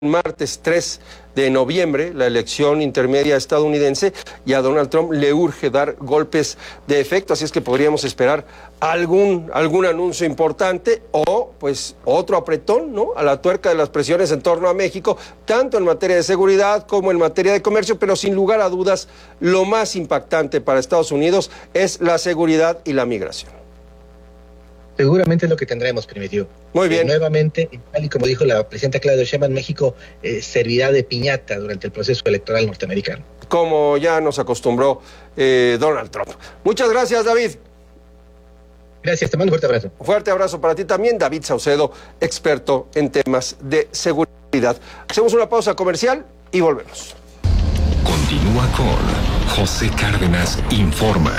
martes 3 de noviembre, la elección intermedia estadounidense, y a Donald Trump le urge dar golpes de efecto, así es que podríamos esperar algún anuncio importante o pues otro apretón, ¿no?, a la tuerca de las presiones en torno a México, tanto en materia de seguridad como en materia de comercio, pero sin lugar a dudas lo más impactante para Estados Unidos es la seguridad y la migración. Seguramente es lo que tendremos, Primitivo. Muy bien. Nuevamente, tal y como dijo la presidenta Claudia Sheinbaum, México servirá de piñata durante el proceso electoral norteamericano. Como ya nos acostumbró Donald Trump. Muchas gracias, David. Gracias, te mando un fuerte abrazo. Un fuerte abrazo para ti también, David Saucedo, experto en temas de seguridad. Hacemos una pausa comercial y volvemos. Continúa con José Cárdenas Informa.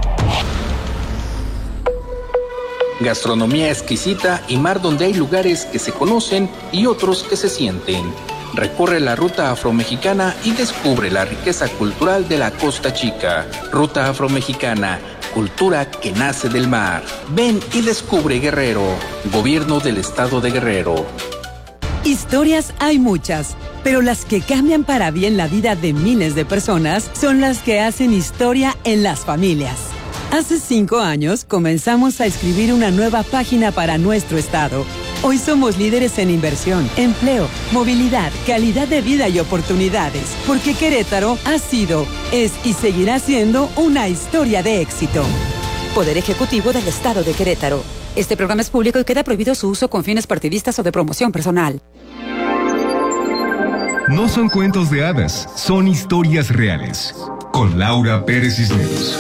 Gastronomía exquisita y mar donde hay lugares que se conocen y otros que se sienten. Recorre la ruta afromexicana y descubre la riqueza cultural de la Costa Chica. Ruta afromexicana, cultura que nace del mar. Ven y descubre Guerrero. Gobierno del Estado de Guerrero. Historias hay muchas, pero las que cambian para bien la vida de miles de personas son las que hacen historia en las familias. Hace 5 años comenzamos a escribir una nueva página para nuestro estado. Hoy somos líderes en inversión, empleo, movilidad, calidad de vida y oportunidades, porque Querétaro ha sido, es y seguirá siendo una historia de éxito. Poder Ejecutivo del Estado de Querétaro. Este programa es público y queda prohibido su uso con fines partidistas o de promoción personal. No son cuentos de hadas, son historias reales. Con Laura Pérez Cisneros.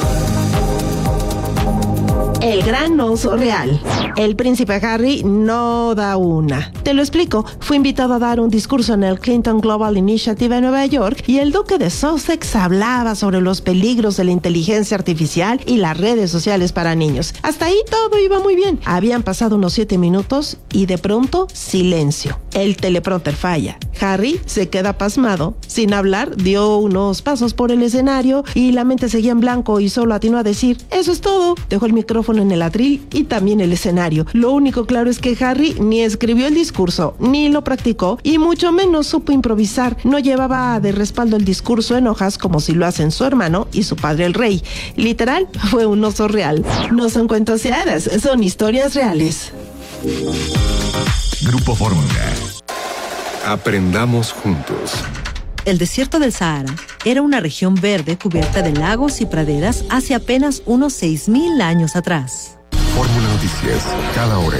El gran oso real. El príncipe Harry no da una. Te lo explico. Fue invitado a dar un discurso en el Clinton Global Initiative en Nueva York y el duque de Sussex hablaba sobre los peligros de la inteligencia artificial y las redes sociales para niños. Hasta ahí todo iba muy bien. Habían pasado unos 7 minutos y de pronto silencio. El teleprompter falla. Harry se queda pasmado. Sin hablar, dio unos pasos por el escenario y la mente seguía en blanco y solo atinó a decir: eso es todo. Dejó el micrófono en el atril y también el escenario. Lo único claro es que Harry ni escribió el discurso, ni lo practicó, y mucho menos supo improvisar. No llevaba de respaldo el discurso en hojas como si lo hacen su hermano y su padre el rey. Literal, fue un oso real. No son cuentos de hadas, son historias reales. Grupo Fórmula. Aprendamos juntos. El desierto del Sahara era una región verde cubierta de lagos y praderas hace apenas unos 6,000 años atrás. Fórmula Noticias, cada hora.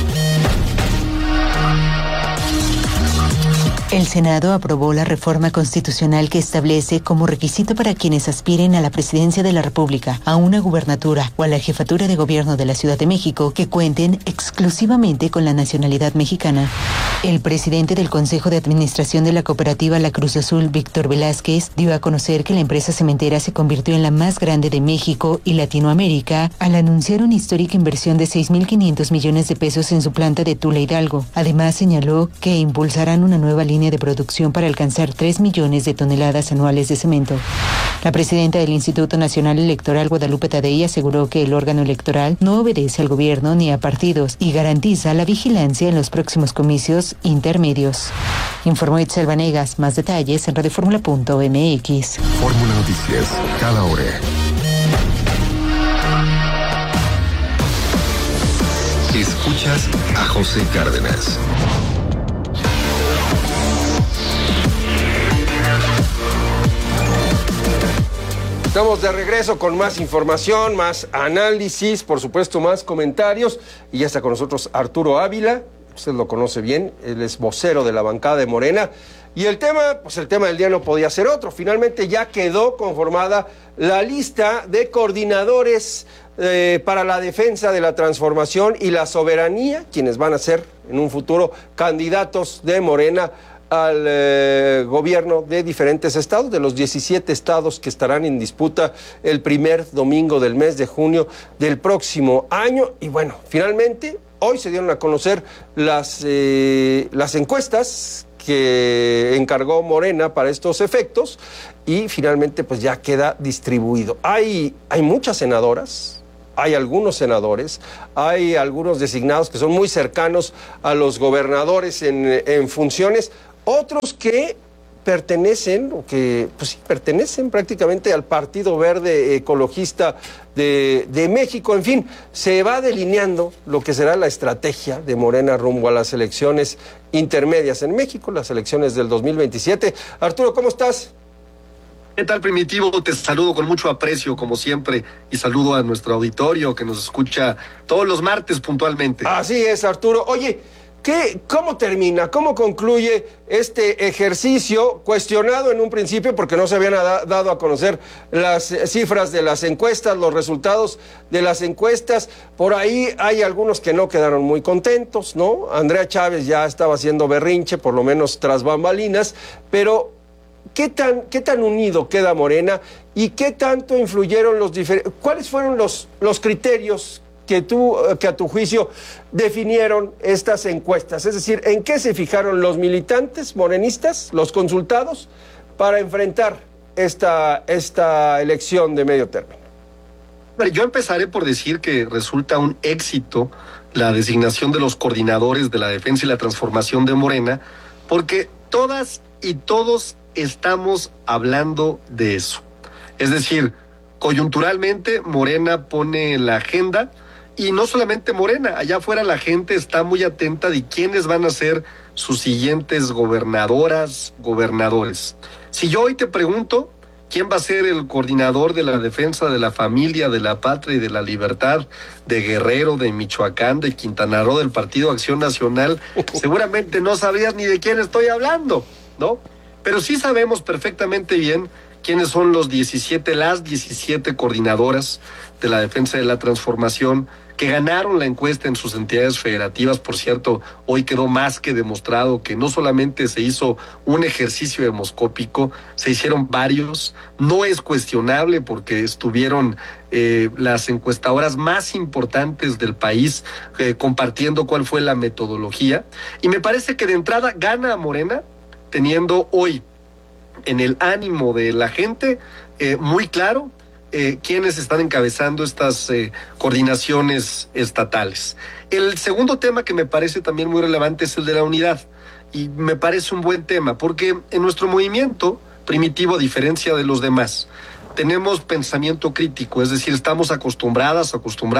El Senado aprobó la reforma constitucional que establece como requisito para quienes aspiren a la presidencia de la República, a una gubernatura o a la jefatura de gobierno de la Ciudad de México que cuenten exclusivamente con la nacionalidad mexicana. El presidente del Consejo de Administración de la cooperativa La Cruz Azul, Víctor Velázquez, dio a conocer que la empresa cementera se convirtió en la más grande de México y Latinoamérica al anunciar una histórica inversión de 6,500 millones de pesos en su planta de Tula, Hidalgo. Además, señaló que impulsarán una nueva línea de producción para alcanzar 3 millones de toneladas anuales de cemento. La presidenta del Instituto Nacional Electoral, Guadalupe Tadei, aseguró que el órgano electoral no obedece al gobierno ni a partidos y garantiza la vigilancia en los próximos comicios intermedios. Informó Itzel Vanegas. Más detalles en radioformula.mx. Fórmula Noticias, cada hora. Escuchas a José Cárdenas. Estamos de regreso con más información, más análisis, por supuesto más comentarios, y ya está con nosotros Arturo Ávila. Usted lo conoce bien, él es vocero de la bancada de Morena, y el tema del día no podía ser otro. Finalmente ya quedó conformada la lista de coordinadores para la defensa de la transformación y la soberanía, quienes van a ser en un futuro candidatos de Morena al gobierno de diferentes estados, de los 17 estados que estarán en disputa el primer domingo del mes de junio del próximo año. Y bueno, finalmente hoy se dieron a conocer las encuestas que encargó Morena para estos efectos y finalmente pues ya queda distribuido. Hay muchas senadoras, hay algunos senadores, hay algunos designados que son muy cercanos a los gobernadores en funciones. otros que pertenecen, o que pues sí, pertenecen prácticamente al Partido Verde Ecologista de México. En fin, se va delineando lo que será la estrategia de Morena rumbo a las elecciones intermedias en México, las elecciones del 2027. Arturo, ¿cómo estás? ¿Qué tal, Primitivo? Te saludo con mucho aprecio, como siempre, y saludo a nuestro auditorio que nos escucha todos los martes puntualmente. Así es, Arturo. Oye, ¿cómo termina, cómo concluye este ejercicio cuestionado en un principio porque no se habían dado a conocer las cifras de las encuestas, los resultados de las encuestas? Por ahí hay algunos que no quedaron muy contentos, ¿no? Andrea Chávez ya estaba haciendo berrinche, por lo menos tras bambalinas, pero ¿qué tan unido queda Morena y qué tanto influyeron cuáles fueron los criterios que a tu juicio definieron estas encuestas? Es decir, ¿en qué se fijaron los militantes morenistas, los consultados, para enfrentar esta elección de medio término? Yo empezaré por decir que resulta un éxito la designación de los coordinadores de la defensa y la transformación de Morena, porque todas y todos estamos hablando de eso. Es decir, coyunturalmente Morena pone la agenda. Y no solamente Morena, allá afuera la gente está muy atenta de quiénes van a ser sus siguientes gobernadoras, gobernadores. Si yo hoy te pregunto quién va a ser el coordinador de la defensa de la familia, de la patria y de la libertad de Guerrero, de Michoacán, de Quintana Roo, del Partido Acción Nacional, seguramente no sabrías ni de quién estoy hablando, ¿no? Pero sí sabemos perfectamente bien quiénes son las 17 coordinadoras de la defensa de la transformación que ganaron la encuesta en sus entidades federativas. Por cierto, hoy quedó más que demostrado que no solamente se hizo un ejercicio demoscópico, se hicieron varios. No es cuestionable porque estuvieron las encuestadoras más importantes del país compartiendo cuál fue la metodología. Y me parece que de entrada gana a Morena, teniendo hoy en el ánimo de la gente muy claro quiénes están encabezando estas coordinaciones estatales. El segundo tema que me parece también muy relevante es el de la unidad, y me parece un buen tema, porque en nuestro movimiento Primitivo, a diferencia de los demás, tenemos pensamiento crítico, es decir, estamos acostumbrados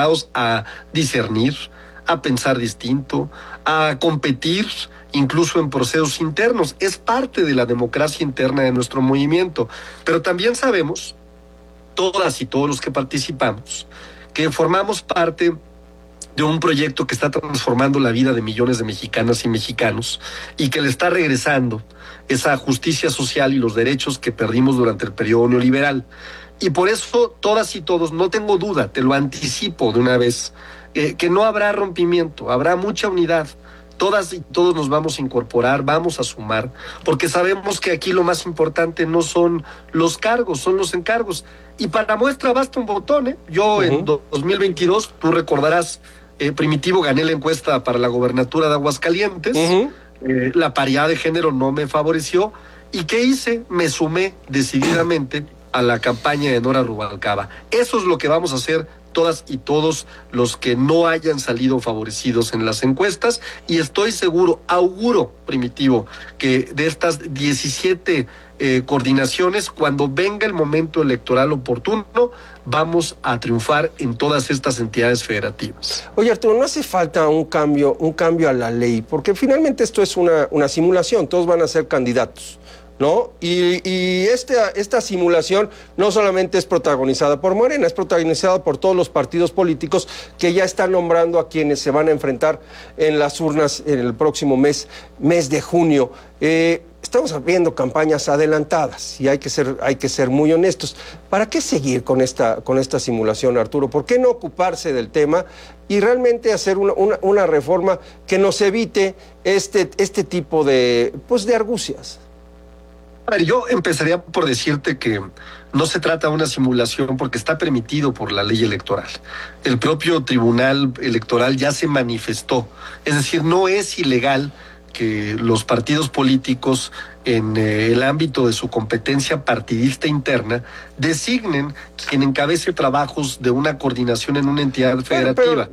a discernir, a pensar distinto, a competir, incluso en procesos internos. Es parte de la democracia interna de nuestro movimiento, pero también sabemos, todas y todos los que participamos, que formamos parte de un proyecto que está transformando la vida de millones de mexicanas y mexicanos y que le está regresando esa justicia social y los derechos que perdimos durante el periodo neoliberal. Y por eso, todas y todos, no tengo duda, te lo anticipo de una vez, que no habrá rompimiento, habrá mucha unidad. Todas y todos nos vamos a incorporar, vamos a sumar, porque sabemos que aquí lo más importante no son los cargos, son los encargos. Y para muestra basta un botón, ¿eh? Yo en 2022, tú recordarás, Primitivo, gané la encuesta para la gobernatura de Aguascalientes, la paridad de género no me favoreció, ¿y qué hice? Me sumé decididamente a la campaña de Nora Rubalcaba. Eso es lo que vamos a hacer todas y todos los que no hayan salido favorecidos en las encuestas, y estoy seguro, auguro, Primitivo, que de estas 17 coordinaciones, cuando venga el momento electoral oportuno, vamos a triunfar en todas estas entidades federativas. Oye, Arturo, ¿no hace falta un cambio a la ley? Porque finalmente esto es una simulación, todos van a ser candidatos, ¿no? Y esta simulación no solamente es protagonizada por Morena, es protagonizada por todos los partidos políticos que ya están nombrando a quienes se van a enfrentar en las urnas en el próximo mes de junio. Estamos viendo campañas adelantadas y hay que ser muy honestos. ¿Para qué seguir con esta simulación, Arturo? ¿Por qué no ocuparse del tema y realmente hacer una reforma que nos evite este tipo de argucias? A ver, yo empezaría por decirte que no se trata de una simulación porque está permitido por la ley electoral. El propio Tribunal Electoral ya se manifestó. Es decir, no es ilegal que los partidos políticos en el ámbito de su competencia partidista interna designen quien encabece trabajos de una coordinación en una entidad federativa.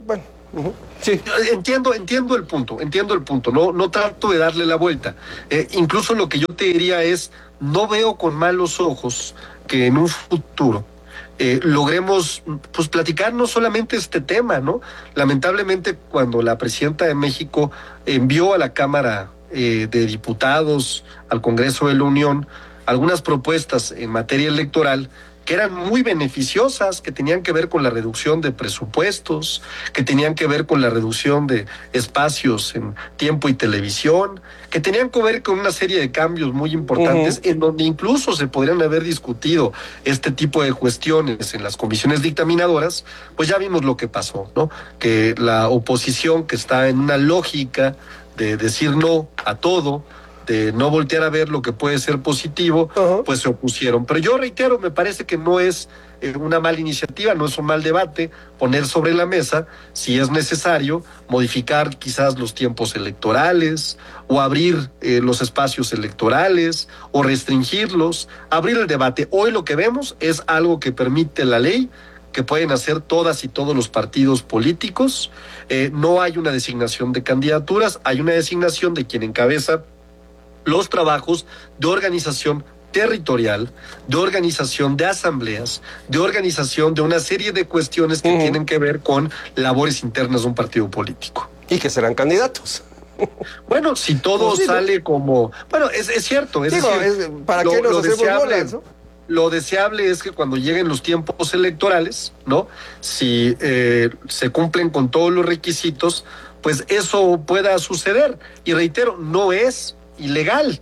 Sí. Entiendo el punto, no trato de darle la vuelta. Incluso lo que yo te diría es, no veo con malos ojos que en un futuro logremos pues platicar no solamente este tema, ¿no? Lamentablemente, cuando la presidenta de México envió a la Cámara de Diputados, al Congreso de la Unión, algunas propuestas en materia electoral que eran muy beneficiosas, que tenían que ver con la reducción de presupuestos, que tenían que ver con la reducción de espacios en tiempo y televisión, que tenían que ver con una serie de cambios muy importantes, en donde incluso se podrían haber discutido este tipo de cuestiones en las comisiones dictaminadoras. Pues ya vimos lo que pasó, ¿no? Que la oposición, que está en una lógica de decir no a todo, de no voltear a ver lo que puede ser positivo, pues se opusieron. Pero yo reitero, me parece que no es una mala iniciativa, no es un mal debate poner sobre la mesa, si es necesario, modificar quizás los tiempos electorales, o abrir los espacios electorales, o restringirlos, abrir el debate. Hoy lo que vemos es algo que permite la ley, que pueden hacer todas y todos los partidos políticos. No hay una designación de candidaturas, hay una designación de quien encabeza los trabajos de organización territorial, de organización de asambleas, de organización de una serie de cuestiones que tienen que ver con labores internas de un partido político. Y que serán candidatos. Bueno, si todo sale como... Bueno, es cierto. Es decir, ¿para qué nos hacemos bolas, no? Lo deseable es que cuando lleguen los tiempos electorales, ¿no? Si se cumplen con todos los requisitos, pues eso pueda suceder. Y reitero, no es ilegal,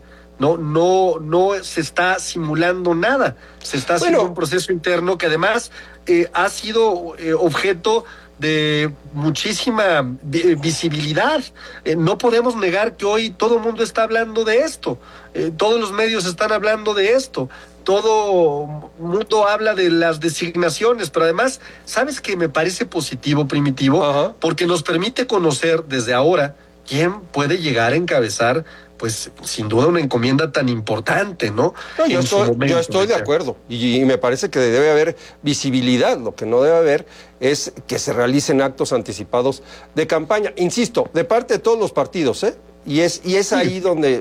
no se está simulando nada, se está haciendo un proceso interno que además ha sido objeto de muchísima visibilidad. No podemos negar que hoy todo el mundo está hablando de esto, todos los medios están hablando de esto, todo mundo habla de las designaciones, pero además, ¿sabes qué me parece positivo, Primitivo? Porque nos permite conocer desde ahora quién puede llegar a encabezar, pues sin duda, una encomienda tan importante, ¿no? Yo estoy de acuerdo y me parece que debe haber visibilidad. Lo que no debe haber es que se realicen actos anticipados de campaña, insisto, de parte de todos los partidos, y es ahí donde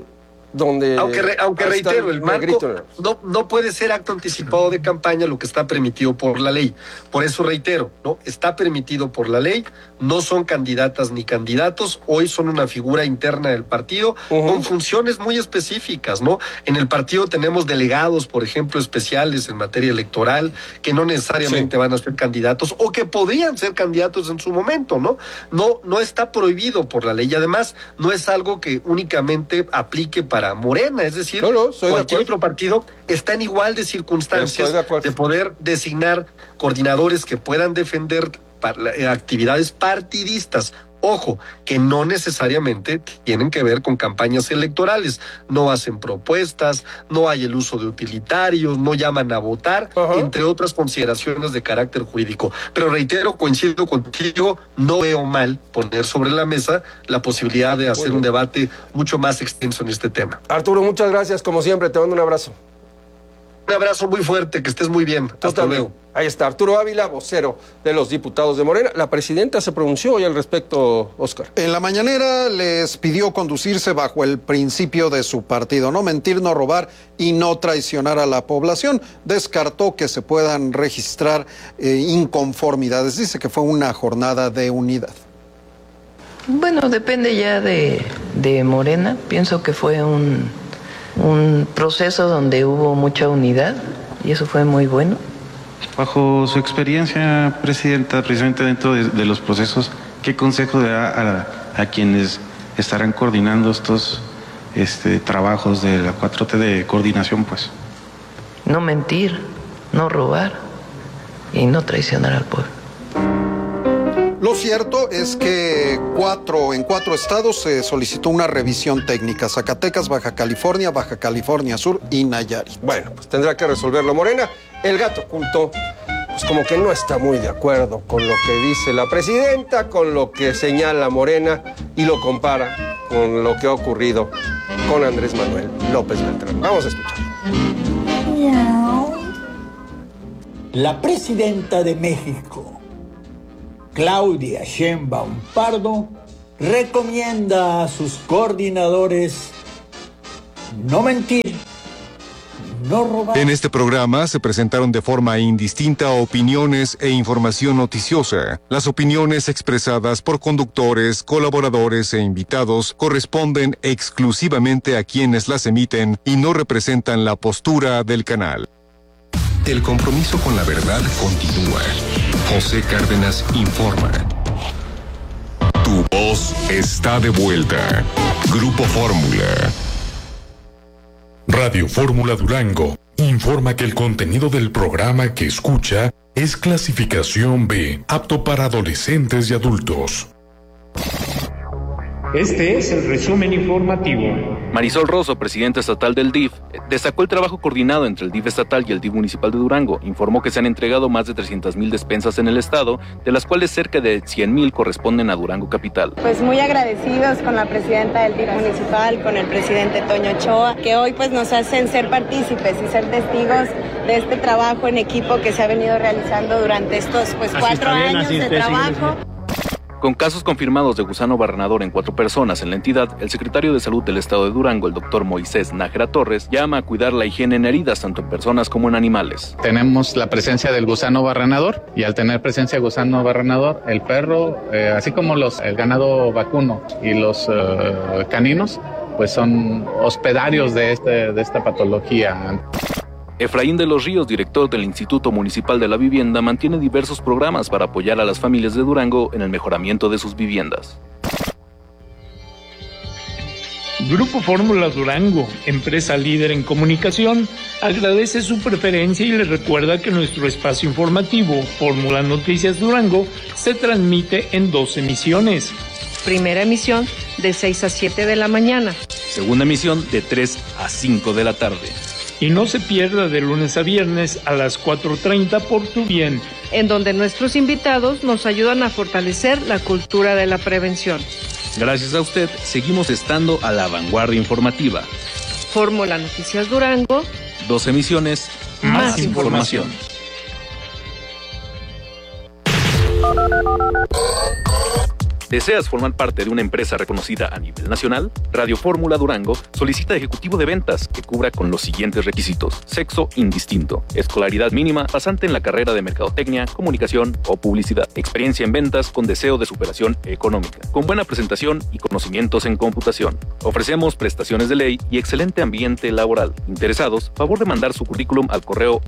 aunque reitero, el marco no puede ser acto anticipado de campaña lo que está permitido por la ley. Por eso reitero, ¿no? Está permitido por la ley, no son candidatas ni candidatos, hoy son una figura interna del partido con funciones muy específicas, ¿no? En el partido tenemos delegados, por ejemplo, especiales en materia electoral, que no necesariamente van a ser candidatos o que podrían ser candidatos en su momento, ¿no? No está prohibido por la ley y además no es algo que únicamente aplique para Morena, es decir, cualquier otro partido está en igual de circunstancias de poder designar coordinadores que puedan defender actividades partidistas. Ojo, que no necesariamente tienen que ver con campañas electorales, no hacen propuestas, no hay el uso de utilitarios, no llaman a votar, entre otras consideraciones de carácter jurídico. Pero reitero, coincido contigo, no veo mal poner sobre la mesa la posibilidad de hacer un debate mucho más extenso en este tema. Arturo, muchas gracias, como siempre, te mando un abrazo. Un abrazo muy fuerte, que estés muy bien. Hasta luego. Ahí está Arturo Ávila, vocero de los diputados de Morena. La presidenta se pronunció hoy al respecto, Oscar. En la mañanera les pidió conducirse bajo el principio de su partido, no mentir, no robar y no traicionar a la población. Descartó que se puedan registrar inconformidades. Dice que fue una jornada de unidad. Bueno, depende ya de Morena. Pienso que fue un proceso donde hubo mucha unidad y eso fue muy bueno. Bajo su experiencia, Presidenta, precisamente dentro de los procesos, ¿qué consejo le da a quienes estarán coordinando estos trabajos de la 4T de coordinación, pues? No mentir, no robar y no traicionar al pueblo. Lo cierto es que en cuatro estados se solicitó una revisión técnica: Zacatecas, Baja California Sur y Nayarit. Bueno, pues tendrá que resolverlo Morena. El gato oculto, pues como que no está muy de acuerdo con lo que dice la presidenta, con lo que señala Morena y lo compara con lo que ha ocurrido con Andrés Manuel López Beltrán. Vamos a escuchar. La presidenta de México Claudia Sheinbaum Pardo recomienda a sus coordinadores no mentir, no robar. En este programa se presentaron de forma indistinta opiniones e información noticiosa. Las opiniones expresadas por conductores, colaboradores e invitados corresponden exclusivamente a quienes las emiten y no representan la postura del canal. El compromiso con la verdad continúa. José Cárdenas informa. Tu voz está de vuelta. Grupo Fórmula. Radio Fórmula Durango informa que el contenido del programa que escucha es clasificación B, apto para adolescentes y adultos. Este es el resumen informativo. Marisol Rosso, presidenta estatal del DIF, destacó el trabajo coordinado entre el DIF estatal y el DIF municipal de Durango. Informó que se han entregado más de 300,000 despensas en el estado, de las cuales cerca de 100,000 corresponden a Durango capital. Pues muy agradecidos con la presidenta del DIF municipal, con el presidente Toño Ochoa, que hoy pues nos hacen ser partícipes y ser testigos de este trabajo en equipo que se ha venido realizando durante estos 4 años de trabajo. Con casos confirmados de gusano barrenador en 4 personas en la entidad, el secretario de Salud del Estado de Durango, el doctor Moisés Nájera Torres, llama a cuidar la higiene en heridas, tanto en personas como en animales. Tenemos la presencia del gusano barrenador, y al tener presencia de gusano barrenador, el perro, así como el ganado vacuno y los caninos, pues son hospedarios de esta patología. Efraín de los Ríos, director del Instituto Municipal de la Vivienda, mantiene diversos programas para apoyar a las familias de Durango en el mejoramiento de sus viviendas. Grupo Fórmula Durango, empresa líder en comunicación, agradece su preferencia y les recuerda que nuestro espacio informativo, Fórmula Noticias Durango, se transmite en 2 emisiones. Primera emisión de 6 a 7 de la mañana. Segunda emisión de 3 a 5 de la tarde. Y no se pierda de lunes a viernes a las 4:30 por Tu Bien, en donde nuestros invitados nos ayudan a fortalecer la cultura de la prevención. Gracias a usted, seguimos estando a la vanguardia informativa. Fórmula Noticias Durango. 2 emisiones, más información. ¿Deseas formar parte de una empresa reconocida a nivel nacional? Radio Fórmula Durango solicita ejecutivo de ventas que cubra con los siguientes requisitos: sexo indistinto, escolaridad mínima, pasante en la carrera de mercadotecnia, comunicación o publicidad, experiencia en ventas con deseo de superación económica, con buena presentación y conocimientos en computación. Ofrecemos prestaciones de ley y excelente ambiente laboral. Interesados, favor de mandar su currículum al correo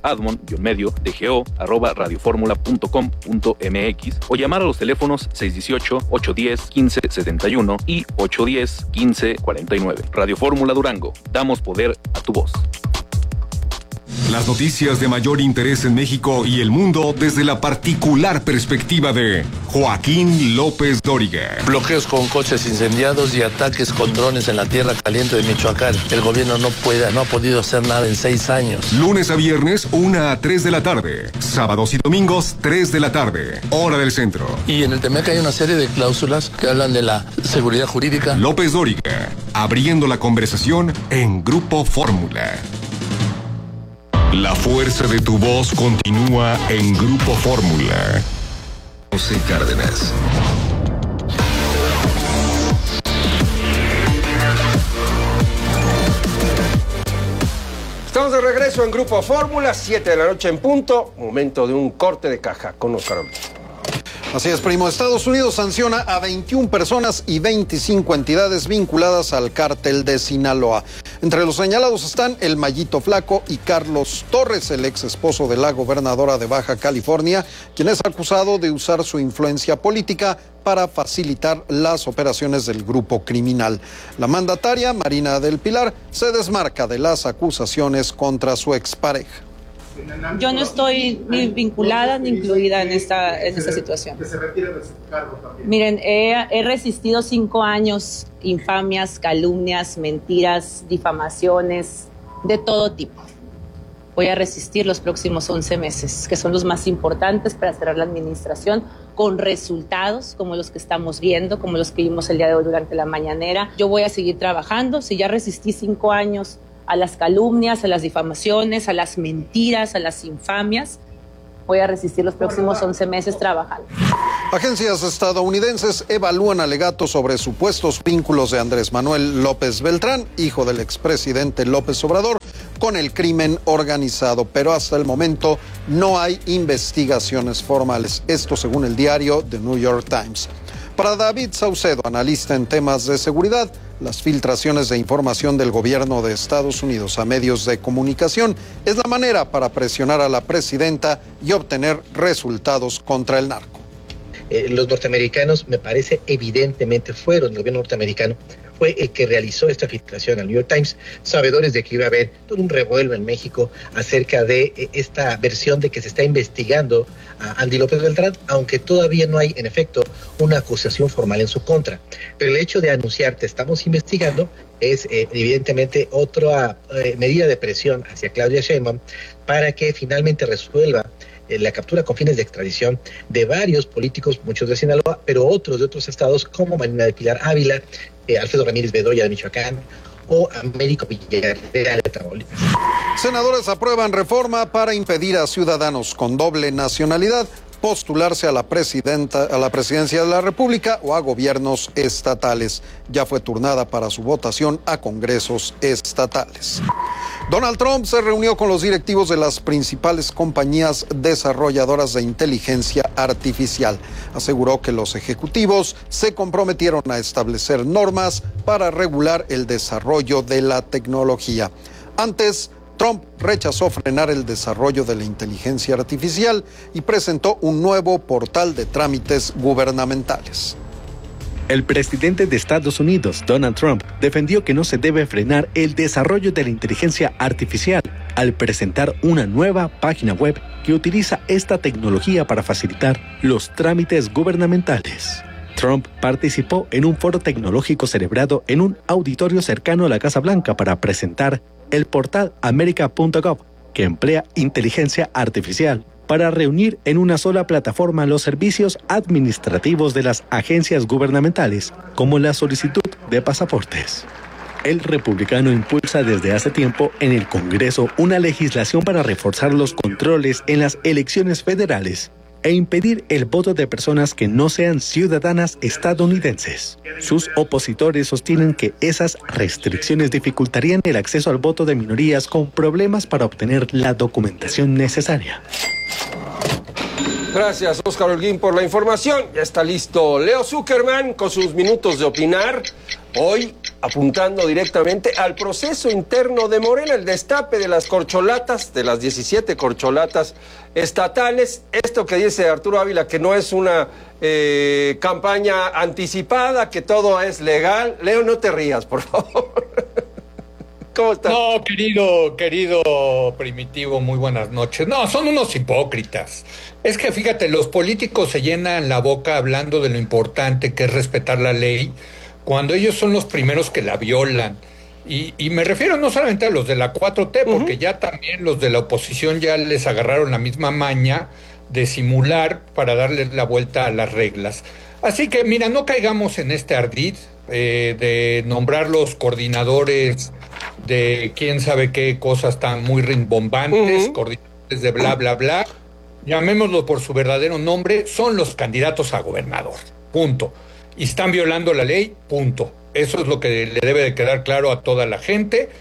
admon-dgo@radioformula.com.mx o llamar a los teléfonos 618-810-1571 y 810-1549. Radio Fórmula Durango. Damos poder a tu voz. Las noticias de mayor interés en México y el mundo desde la particular perspectiva de Joaquín López Dóriga. Bloqueos con coches incendiados y ataques con drones en la tierra caliente de Michoacán. El gobierno no ha podido hacer nada en 6 años. Lunes a viernes, 1 a 3 de la tarde. Sábados y domingos, 3 de la tarde. Hora del centro. Y en el TEMEC hay una serie de cláusulas que hablan de la seguridad jurídica. López Dóriga, abriendo la conversación en Grupo Fórmula. La fuerza de tu voz continúa en Grupo Fórmula. José Cárdenas. Estamos de regreso en Grupo Fórmula, 7 de la noche en punto. Momento de un corte de caja con Oscar Olvera. Así es, primo. Estados Unidos sanciona a 21 personas y 25 entidades vinculadas al cártel de Sinaloa. Entre los señalados están el Mayito Flaco y Carlos Torres, el ex esposo de la gobernadora de Baja California, quien es acusado de usar su influencia política para facilitar las operaciones del grupo criminal. La mandataria, Marina del Pilar, se desmarca de las acusaciones contra su expareja. Yo no estoy ni vinculada ni incluida en esta situación. Que se retire de su cargo también. Miren, he resistido 5 años, infamias, calumnias, mentiras, difamaciones, de todo tipo. Voy a resistir los próximos 11 meses, que son los más importantes para cerrar la administración, con resultados como los que estamos viendo, como los que vimos el día de hoy durante la mañanera. Yo voy a seguir trabajando. Si ya resistí 5 años a las calumnias, a las difamaciones, a las mentiras, a las infamias, voy a resistir los próximos 11 meses trabajando. Agencias estadounidenses evalúan alegatos sobre supuestos vínculos de Andrés Manuel López Beltrán, hijo del expresidente López Obrador, con el crimen organizado, pero hasta el momento no hay investigaciones formales. Esto según el diario The New York Times. Para David Saucedo, analista en temas de seguridad, las filtraciones de información del gobierno de Estados Unidos a medios de comunicación es la manera para presionar a la presidenta y obtener resultados contra el narco. Los norteamericanos, me parece evidentemente fueron, el gobierno norteamericano fue el que realizó esta filtración al New York Times, sabedores de que iba a haber todo un revuelo en México acerca de esta versión de que se está investigando a Andy López Beltrán, aunque todavía no hay, en efecto, una acusación formal en su contra. Pero el hecho de anunciar que estamos investigando es evidentemente otra medida de presión hacia Claudia Sheinbaum para que finalmente resuelva la captura con fines de extradición de varios políticos, muchos de Sinaloa, pero otros de otros estados como Marina de Pilar Ávila, Alfredo Ramírez Bedoya de Michoacán o Américo Villarreal de Tamaulipas. Senadores aprueban reforma para impedir a ciudadanos con doble nacionalidad postularse a la presidencia de la República o a gobiernos estatales. Ya fue turnada para su votación a congresos estatales. Donald Trump se reunió con los directivos de las principales compañías desarrolladoras de inteligencia artificial. Aseguró que los ejecutivos se comprometieron a establecer normas para regular el desarrollo de la tecnología. Antes, Trump rechazó frenar el desarrollo de la inteligencia artificial y presentó un nuevo portal de trámites gubernamentales. El presidente de Estados Unidos, Donald Trump, defendió que no se debe frenar el desarrollo de la inteligencia artificial al presentar una nueva página web que utiliza esta tecnología para facilitar los trámites gubernamentales. Trump participó en un foro tecnológico celebrado en un auditorio cercano a la Casa Blanca para presentar el portal America.gov, que emplea inteligencia artificial para reunir en una sola plataforma los servicios administrativos de las agencias gubernamentales, como la solicitud de pasaportes. El republicano impulsa desde hace tiempo en el Congreso una legislación para reforzar los controles en las elecciones federales e impedir el voto de personas que no sean ciudadanas estadounidenses. Sus opositores sostienen que esas restricciones dificultarían el acceso al voto de minorías con problemas para obtener la documentación necesaria. Gracias, Óscar Holguín, por la información. Ya está listo Leo Zuckerman con sus minutos de opinar. Hoy apuntando directamente al proceso interno de Morena, el destape de las corcholatas, de las 17 corcholatas estatales. Esto que dice Arturo Ávila, que no es una campaña anticipada, que todo es legal. Leo, no te rías, por favor. ¿Cómo estás? No, querido Primitivo, muy buenas noches. No, son unos hipócritas. Es que fíjate, los políticos se llenan la boca hablando de lo importante que es respetar la ley, cuando ellos son los primeros que la violan. Y me refiero no solamente a los de la 4T, porque ya también los de la oposición ya les agarraron la misma maña de simular para darle la vuelta a las reglas. Así que, mira, no caigamos en este ardid de nombrar los coordinadores de quién sabe qué cosas tan muy rimbombantes, coordinadores de bla, bla, bla. Llamémoslo por su verdadero nombre, son los candidatos a gobernador, punto. Y están violando la ley, punto. Eso es lo que le debe de quedar claro a toda la gente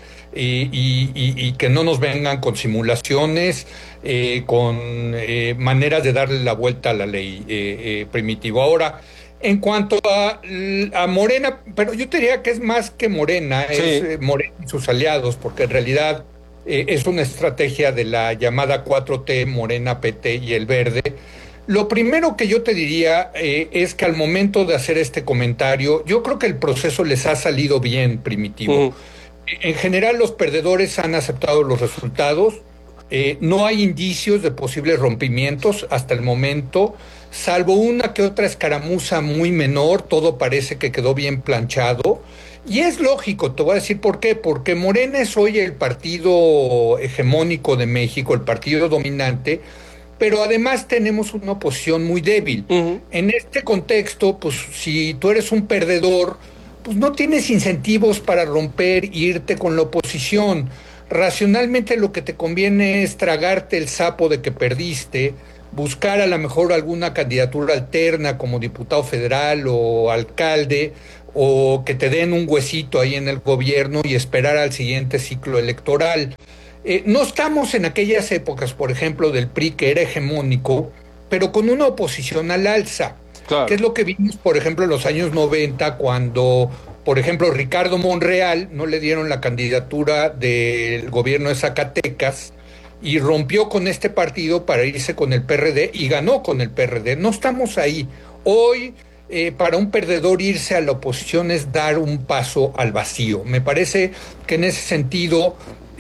y que no nos vengan con simulaciones, con maneras de darle la vuelta a la ley, Primitivo. Ahora, en cuanto a Morena, pero yo te diría que es más que Morena, sí. Es Morena y sus aliados, porque en realidad es una estrategia de la llamada 4T, Morena, PT y el Verde. Lo primero que yo te diría es que al momento de hacer este comentario, yo creo que el proceso les ha salido bien, Primitivo. En general, los perdedores han aceptado los resultados. No hay indicios de posibles rompimientos hasta el momento, salvo una que otra escaramuza muy menor. Todo parece que quedó bien planchado. Y es lógico, te voy a decir por qué. Porque Morena es hoy el partido hegemónico de México, el partido dominante, pero además tenemos una oposición muy débil. En este contexto, pues si tú eres un perdedor, pues no tienes incentivos para romper e irte con la oposición. Racionalmente lo que te conviene es tragarte el sapo de que perdiste, buscar a lo mejor alguna candidatura alterna como diputado federal o alcalde, o que te den un huesito ahí en el gobierno y esperar al siguiente ciclo electoral. No estamos en aquellas épocas, por ejemplo, del PRI, que era hegemónico, pero con una oposición al alza, claro, que es lo que vimos, por ejemplo, en los años 90, cuando, por ejemplo, Ricardo Monreal no le dieron la candidatura del gobierno de Zacatecas y rompió con este partido para irse con el PRD y ganó con el PRD. No estamos ahí. Hoy, para un perdedor irse a la oposición es dar un paso al vacío. Me parece que en ese sentido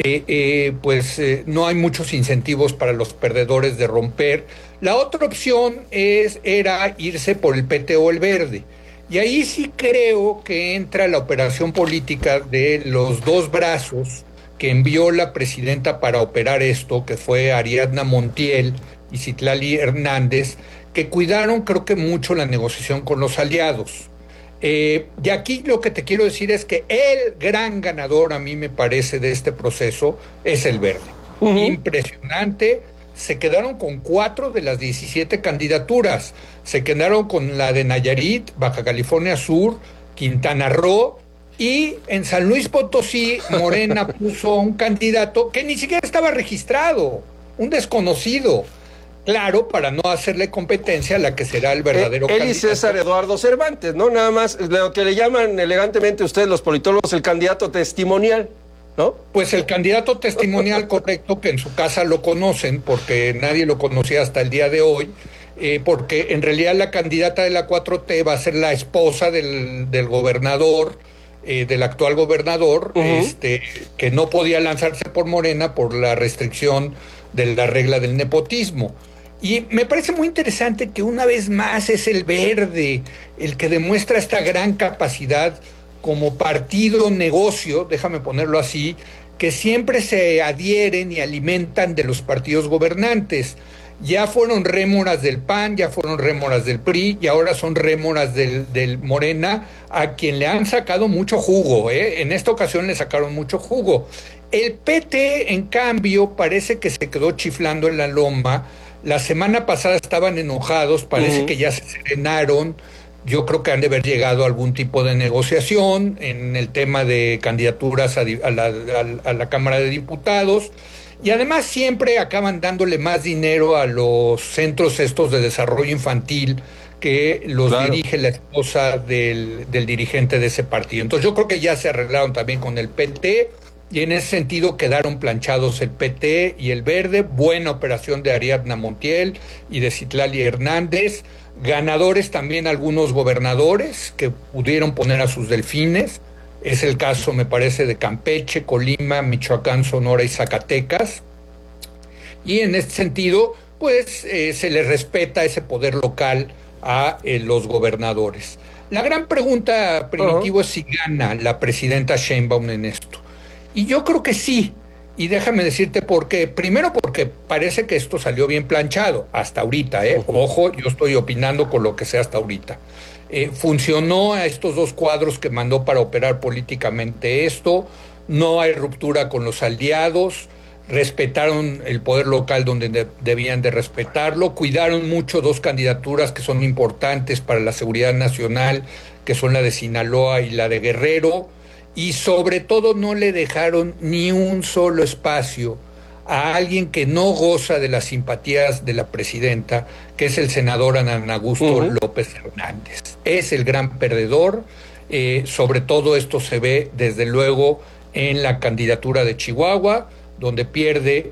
no hay muchos incentivos para los perdedores de romper. La otra opción era irse por el PT o el Verde. Y ahí sí creo que entra la operación política de los dos brazos que envió la presidenta para operar esto, que fue Ariadna Montiel y Citlali Hernández, que cuidaron, creo que mucho, la negociación con los aliados. Y aquí lo que te quiero decir es que el gran ganador, a mí me parece, de este proceso es el Verde. Impresionante. Se quedaron con 4 de las 17 candidaturas. Se quedaron con la de Nayarit, Baja California Sur, Quintana Roo, y en San Luis Potosí, Morena puso un candidato que ni siquiera estaba registrado, un desconocido. Claro, para no hacerle competencia a la que será el verdadero candidato. Él y César Eduardo Cervantes, ¿no? Nada más, lo que le llaman elegantemente ustedes los politólogos el candidato testimonial, ¿no? Pues el candidato testimonial, correcto, que en su casa lo conocen, porque nadie lo conocía hasta el día de hoy, porque en realidad la candidata de la 4T va a ser la esposa del gobernador, del actual gobernador, que no podía lanzarse por Morena por la restricción de la regla del nepotismo. Y me parece muy interesante que una vez más es el Verde el que demuestra esta gran capacidad como partido negocio, déjame ponerlo así, que siempre se adhieren y alimentan de los partidos gobernantes. Ya fueron rémoras del PAN, ya fueron rémoras del PRI y ahora son rémoras del Morena, a quien le han sacado mucho jugo, En esta ocasión le sacaron mucho jugo. El PT, en cambio, parece que se quedó chiflando en la loma. La semana pasada estaban enojados, parece que ya se serenaron. Yo creo que han de haber llegado a algún tipo de negociación en el tema de candidaturas a la Cámara de Diputados. Y además siempre acaban dándole más dinero a los centros estos de desarrollo infantil que los dirige la esposa del dirigente de ese partido. Entonces yo creo que ya se arreglaron también con el PT y en ese sentido quedaron planchados el PT y el Verde. Buena operación de Ariadna Montiel y de Citlali Hernández. Ganadores también algunos gobernadores que pudieron poner a sus delfines. Es el caso, me parece, de Campeche, Colima, Michoacán, Sonora y Zacatecas. Y en este sentido, pues se le respeta ese poder local a los gobernadores. La gran pregunta, Primitivo, es si gana la presidenta Sheinbaum en esto. Y yo creo que sí. Y déjame decirte por qué. Primero porque parece que esto salió bien planchado, hasta ahorita, Ojo, yo estoy opinando con lo que sea hasta ahorita. Funcionó a estos dos cuadros que mandó para operar políticamente esto, no hay ruptura con los aliados, respetaron el poder local donde debían de respetarlo, cuidaron mucho dos candidaturas que son importantes para la seguridad nacional, que son la de Sinaloa y la de Guerrero, y sobre todo no le dejaron ni un solo espacio a alguien que no goza de las simpatías de la presidenta, que es el senador Adán Augusto López Hernández. Es el gran perdedor, sobre todo esto se ve desde luego en la candidatura de Chihuahua, donde pierde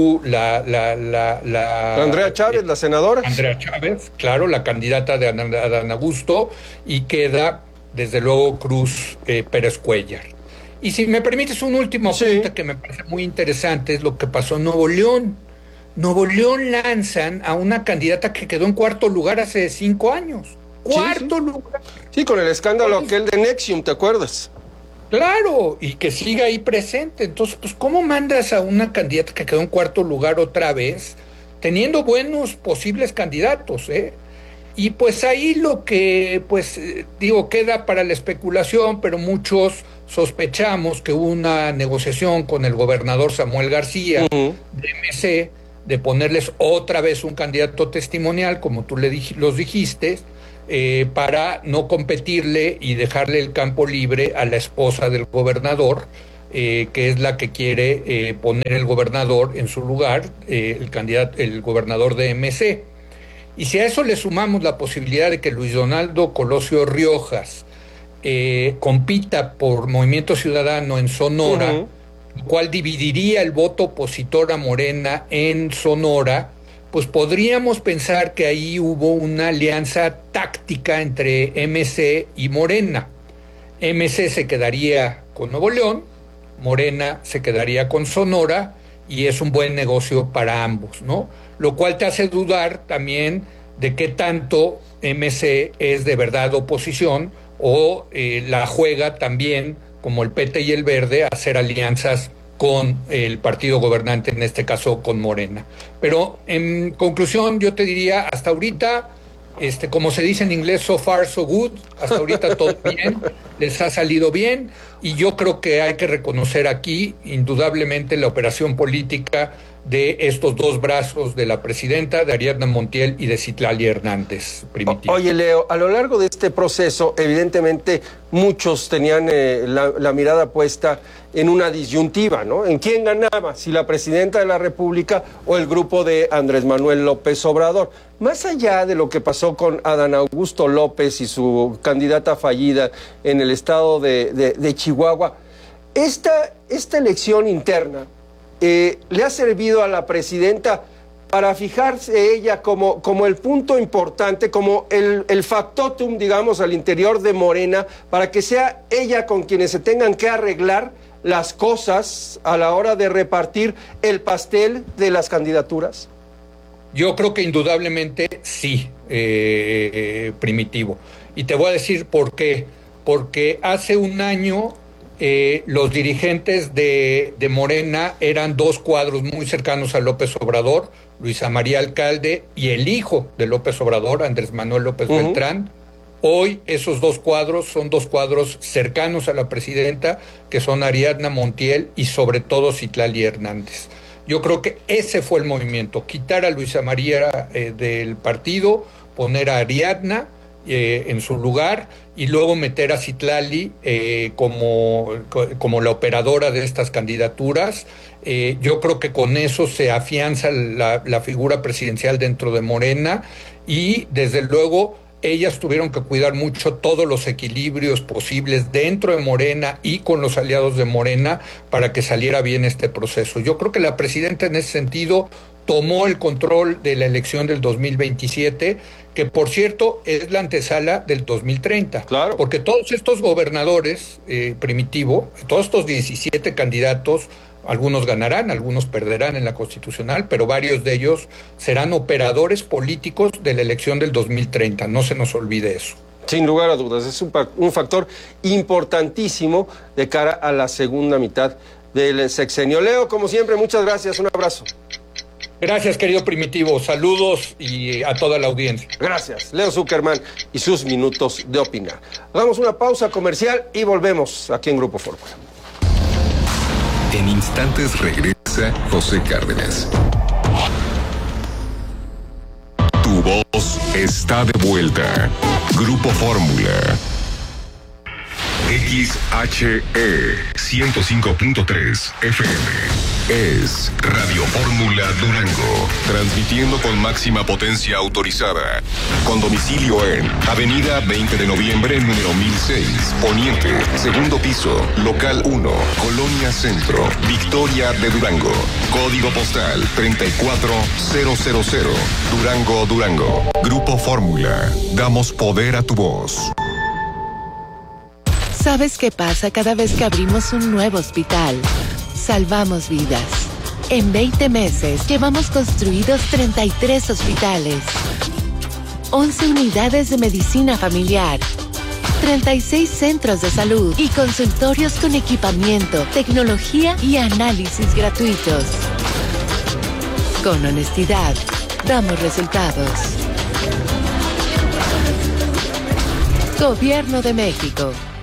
Andrea Chávez, la senadora. Andrea Chávez, claro, la candidata de Adán Augusto, y queda desde luego Cruz Pérez Cuellar. Y si me permites un último apunte que me parece muy interesante, es lo que pasó en Nuevo León. Nuevo León lanzan a una candidata que quedó en cuarto lugar hace 5 años. ¡Cuarto lugar! Sí, con el escándalo aquel de Nexium, ¿te acuerdas? Claro, y que siga ahí presente. Entonces, pues, ¿cómo mandas a una candidata que quedó en cuarto lugar otra vez, teniendo buenos posibles candidatos, Y pues ahí lo que, queda para la especulación, pero muchos sospechamos que hubo una negociación con el gobernador Samuel García, de MC, de ponerles otra vez un candidato testimonial, como tú los dijiste, para no competirle y dejarle el campo libre a la esposa del gobernador, que es la que quiere poner el gobernador en su lugar, el gobernador de MC. Y si a eso le sumamos la posibilidad de que Luis Donaldo Colosio Riojas compita por Movimiento Ciudadano en Sonora, lo cual dividiría el voto opositor a Morena en Sonora, pues podríamos pensar que ahí hubo una alianza táctica entre MC y Morena. MC se quedaría con Nuevo León, Morena se quedaría con Sonora, y es un buen negocio para ambos, ¿no? Lo cual te hace dudar también de qué tanto MC es de verdad oposición o la juega también, como el PT y el Verde, a hacer alianzas con el partido gobernante, en este caso con Morena. Pero en conclusión yo te diría, hasta ahorita, como se dice en inglés, so far so good, hasta ahorita todo bien, les ha salido bien, y yo creo que hay que reconocer aquí indudablemente la operación política de estos dos brazos de la presidenta, de Ariadna Montiel y de Citlali Hernández. Primitivo. Oye, Leo, a lo largo de este proceso, evidentemente muchos tenían la mirada puesta en una disyuntiva, ¿no? ¿En quién ganaba? ¿Si la presidenta de la República o el grupo de Andrés Manuel López Obrador? Más allá de lo que pasó con Adán Augusto López y su candidata fallida en el estado de Chihuahua, esta elección interna le ha servido a la presidenta para fijarse ella como el punto importante, como el factotum, digamos, al interior de Morena, para que sea ella con quienes se tengan que arreglar las cosas a la hora de repartir el pastel de las candidaturas? Yo creo que indudablemente sí, Primitivo. Y te voy a decir por qué. Porque hace un año los dirigentes de Morena eran dos cuadros muy cercanos a López Obrador, Luisa María Alcalde y el hijo de López Obrador, Andrés Manuel López Beltrán. Hoy esos dos cuadros son dos cuadros cercanos a la presidenta, que son Ariadna Montiel y sobre todo Citlali Hernández. Yo creo que ese fue el movimiento, quitar a Luisa María del partido, poner a Ariadna en su lugar y luego meter a Citlali como la operadora de estas candidaturas. Yo creo que con eso se afianza la figura presidencial dentro de Morena, y desde luego ellas tuvieron que cuidar mucho todos los equilibrios posibles dentro de Morena y con los aliados de Morena para que saliera bien este proceso. Yo creo que la presidenta en ese sentido tomó el control de la elección del 2027, que por cierto es la antesala del 2030. Claro. Porque todos estos gobernadores, Primitivo, todos estos 17 candidatos, algunos ganarán, algunos perderán en la constitucional, pero varios de ellos serán operadores políticos de la elección del 2030. No se nos olvide eso. Sin lugar a dudas, es un factor importantísimo de cara a la segunda mitad del sexenio. Leo, como siempre, muchas gracias. Un abrazo. Gracias, querido Primitivo. Saludos y a toda la audiencia. Gracias. Leo Zuckerman y sus minutos de opinar. Hagamos una pausa comercial y volvemos aquí en Grupo Fórmula. En instantes regresa José Cárdenas. Tu voz está de vuelta. Grupo Fórmula. XHE 105.3 FM. Es Radio Fórmula Durango, transmitiendo con máxima potencia autorizada, con domicilio en Avenida 20 de Noviembre, número 1006, Poniente, segundo piso, local 1, Colonia Centro, Victoria de Durango, código postal 34000, Durango, Durango. Grupo Fórmula, damos poder a tu voz. ¿Sabes qué pasa cada vez que abrimos un nuevo hospital? Salvamos vidas. En 20 meses llevamos construidos 33 hospitales, 11 unidades de medicina familiar, 36 centros de salud y consultorios con equipamiento, tecnología y análisis gratuitos. Con honestidad, damos resultados. Gobierno de México.